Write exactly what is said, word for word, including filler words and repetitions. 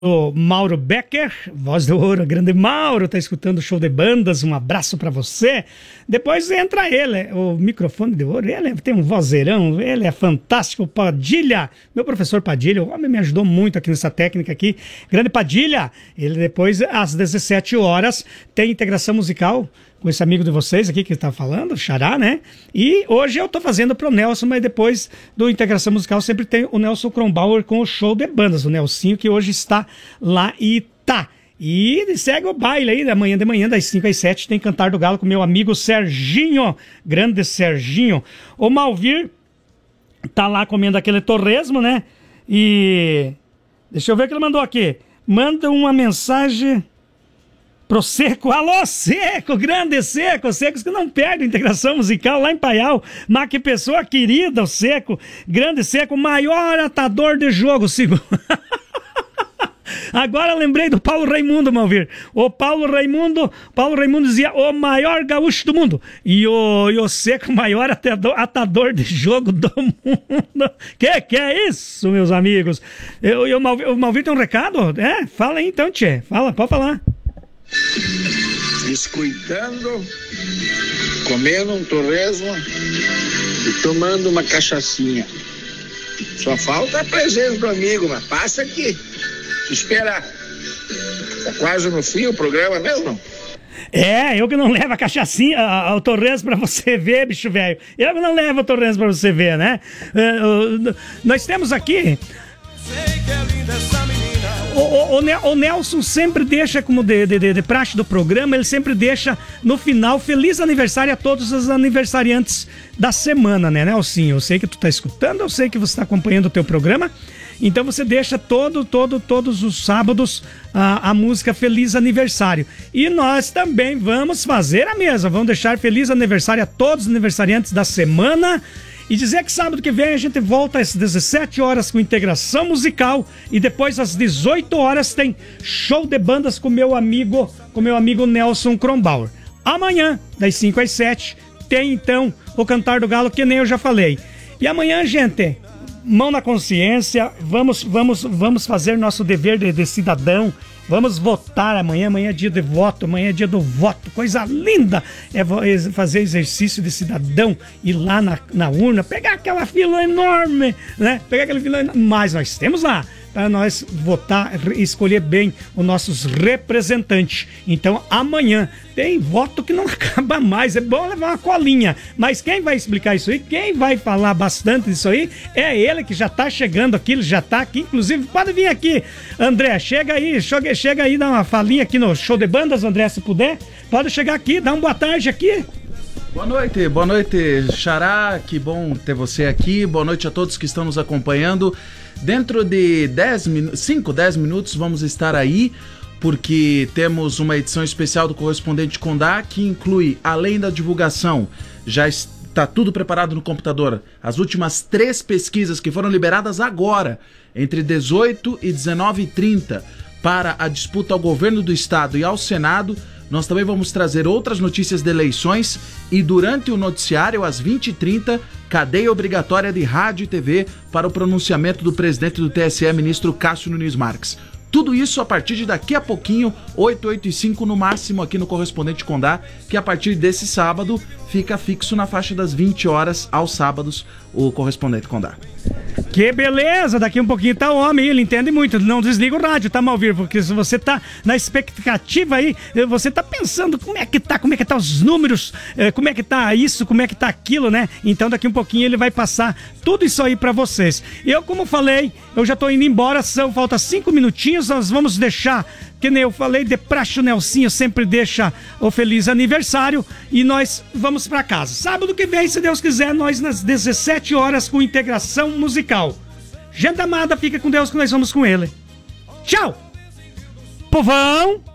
O Mauro Becker, voz do ouro, grande Mauro, tá escutando o show de bandas, um abraço pra você. Depois entra ele, o microfone de ouro, ele tem um vozeirão, ele é fantástico, Padilha, meu professor Padilha, o homem me ajudou muito aqui nessa técnica aqui, grande Padilha. Ele depois, às dezessete horas, tem integração musical com esse amigo de vocês aqui que tá falando, Xará, né? E hoje eu tô fazendo pro Nelson, mas depois do Integração Musical sempre tem o Nelson Kronbauer com o show de bandas, o Nelsinho, que hoje está lá e tá. E segue o baile aí, da manhã de manhã, das cinco às sete, tem Cantar do Galo com meu amigo Serginho, grande Serginho. O Malvir tá lá comendo aquele torresmo, né? E deixa eu ver o que ele mandou aqui. Manda uma mensagem pro Seco, alô Seco, grande Seco, Secos que não perde a integração musical lá em Paial, mas que pessoa querida, o Seco, grande Seco, maior atador de jogo, sigo. Agora lembrei do Paulo Raimundo, Malvir. O Paulo Raimundo, Paulo Raimundo dizia o maior gaúcho do mundo. E o, e o Seco, o maior atador, atador de jogo do mundo. Que que é isso, meus amigos? Eu, eu, o, Malvir, o Malvir tem um recado? É, fala aí então, tchê. Fala, pode falar. Descuidando, comendo um torresmo e tomando uma cachaçinha. Só falta a presença do amigo, mas passa aqui. Te esperar. Tá quase no fim o programa mesmo? É, eu que não levo a cachaçinha, o torresmo pra você ver, bicho velho. Eu que não levo o torresmo pra você ver, né? Uh, uh, nós temos aqui... Sei que é linda essa menina. O, o, o, o Nelson sempre deixa, como de, de, de praxe do programa, ele sempre deixa no final feliz aniversário a todos os aniversariantes da semana, né, Nelsinho? Eu sei que tu tá escutando, eu sei que você tá acompanhando o teu programa, então você deixa todo, todo, todos os sábados a, a música Feliz Aniversário. E nós também vamos fazer a mesma, vamos deixar feliz aniversário a todos os aniversariantes da semana. E dizer que sábado que vem a gente volta às dezessete horas com integração musical e depois às dezoito horas tem show de bandas com meu amigo, com meu amigo Nelson Kronbauer. Amanhã, das cinco às sete, tem então o Cantar do Galo, que nem eu já falei. E amanhã, gente, mão na consciência, vamos, vamos, vamos fazer nosso dever de, de cidadão. Vamos votar amanhã, amanhã é dia de voto, amanhã é dia do voto, coisa linda é fazer exercício de cidadão, ir lá na, na urna, pegar aquela fila enorme, né? Pegar aquela fila enorme, mas nós temos lá para nós votar e escolher bem os nossos representantes. Então amanhã tem voto que não acaba mais, é bom levar uma colinha, mas quem vai explicar isso aí, quem vai falar bastante disso aí, é ele que já tá chegando aqui, ele já tá aqui, inclusive pode vir aqui, André, chega aí, chega, chega aí, dá uma falinha aqui no show de bandas, André, se puder, pode chegar aqui, dá uma boa tarde aqui. Boa noite, boa noite, Xará, que bom ter você aqui, boa noite a todos que estão nos acompanhando. Dentro de cinco, dez minutos vamos estar aí, porque temos uma edição especial do Correspondente Condá, que inclui, além da divulgação, já está tudo preparado no computador, as últimas três pesquisas que foram liberadas agora, entre dezoito e dezenove e trinta, para a disputa ao governo do estado e ao Senado. Nós também vamos trazer outras notícias de eleições e durante o noticiário, às vinte e trinta, cadeia obrigatória de rádio e T V para o pronunciamento do presidente do T S E, ministro Cássio Nunes Marques. Tudo isso a partir de daqui a pouquinho, oito, oito e cinco no máximo aqui no Correspondente Condá, que a partir desse sábado fica fixo na faixa das vinte horas aos sábados, o Correspondente Condá. Que beleza, daqui um pouquinho tá o homem, ele entende muito, não desliga o rádio, tá, Malvir, porque se você tá na expectativa aí, você tá pensando como é que tá, como é que tá os números, como é que tá isso, como é que tá aquilo, né? Então daqui um pouquinho ele vai passar tudo isso aí pra vocês. Eu, como falei, eu já tô indo embora, são, falta cinco minutinhos, nós vamos deixar, que nem eu falei, de praxe o Nelsinho sempre deixa o feliz aniversário e nós vamos pra casa. Sábado que vem, se Deus quiser, nós nas dezessete horas com integração musical. Gente amada, fica com Deus que nós vamos com ele. Tchau! Povão!